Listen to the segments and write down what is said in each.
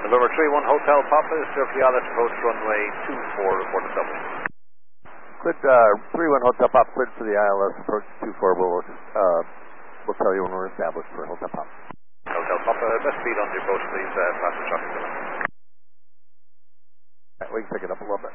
November 31 Hotel Papa is Sir Fiala to approach runway 24, report to Dublin. Good, 31 Hotel Papa, cleared for the ILS, approach 24, we'll tell you when we're established for Hotel Papa. Hotel Papa, best speed on the approach, please, faster traffic limit. Right, we can pick it up a little bit.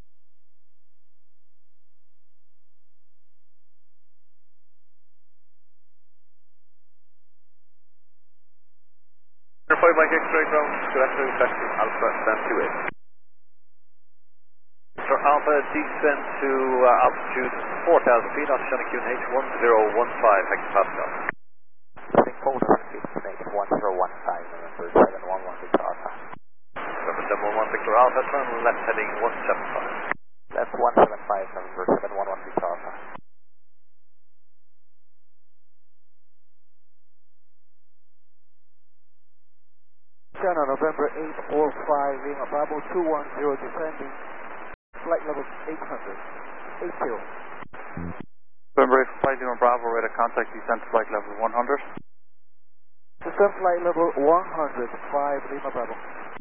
Airfield Mike X-ray ground, good afternoon, taxi Alpha, stand 28. Mr. Alpha, descend to altitude 4,000 feet on Shannon QNH 1015 hectopascal. Descending 4,000 feet, QNH 1015, November 711 Victor Alpha. November 711 Victor Alpha, turn left heading 175. Left 175, November 711 Victor Alpha. Channel November 845, Lima Bravo 210 descending, flight level 800, 80. November 845, Lima Bravo, radar contact, descent to flight level 100. Descent flight level 100, 5 Lima Bravo.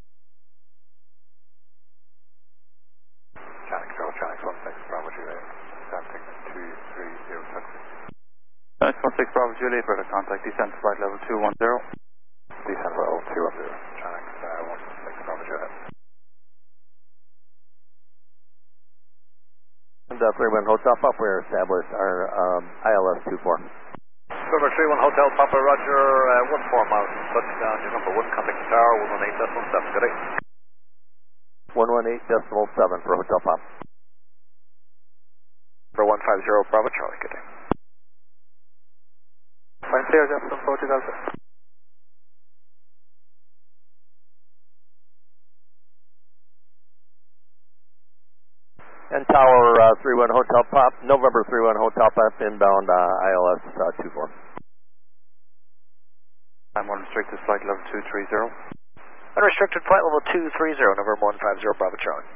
Channel 16 Bravo Juliet, descending 230 taxi. Channel 16 Bravo Juliet, radar contact, descent to flight level 210. Descent level 210, Channel 16 Bravo Juliet. And 31 Hotel Papa, we're established our ILS 24. November 31 Hotel Papa, Roger, 14 miles from touchdown, your number 1, contact the tower, 118.7, good day. 118.7 for Hotel Papa. Number 150 Bravo Charlie, good day. Fine, clear, Jefferson, Portugal. And Tower 31 Hotel Pop, November 31 Hotel Pop, inbound ILS 24. I'm unrestricted flight level 230. Unrestricted flight level 230, November 150 Bravo Charlie.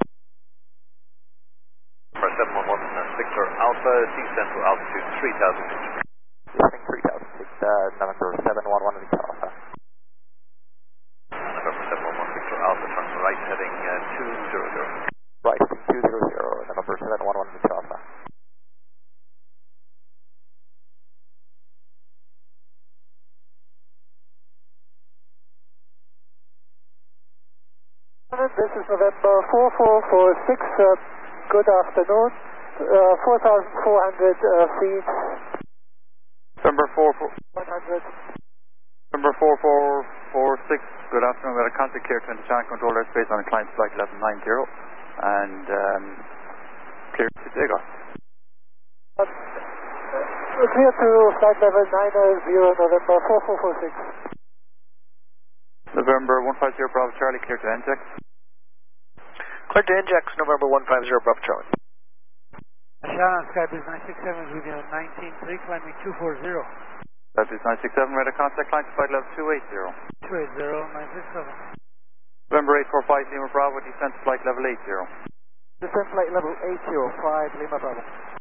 Number 711 Victor Alpha, descend to altitude 3,000 feet. Descending 3,000 feet, November 711 Victor Alpha. November 711 Victor Alpha, turn right heading 200. Right, 200, November 711 Victor Alpha. This is November 4446, good afternoon, 4,400 feet. November 100. November 4446, good afternoon, we had a contact clear to the channel control airspace on a climb flight level 90 and clear to takeoff. Clear to flight level 90, November 4446. November 150 Bravo Charlie, clear to NJAX. Clear to NJAX, November 150 Bravo Charlie. Shannon Skybus 967 with you 19.3, climbing 240. Skybiz 967, radar contact, climb to flight level 280. 280, 967. November 845 Lima Bravo, descent to flight level 80. Descent flight level 80, 5 Lima Bravo.